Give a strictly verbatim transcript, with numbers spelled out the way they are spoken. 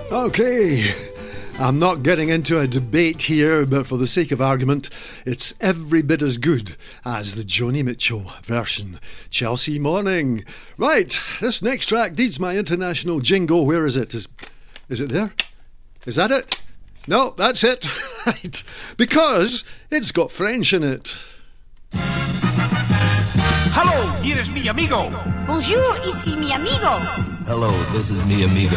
Okay, I'm not getting into a debate here, but for the sake of argument, it's every bit as good as the Joni Mitchell version. Chelsea Morning. Right, this next track needs my international jingle. Where is it? Is, is it there? Is that it? No, that's it. Right, because it's got French in it. Hello, here is mi amigo. Bonjour, ici mi amigo. Hello, this is mi amigo.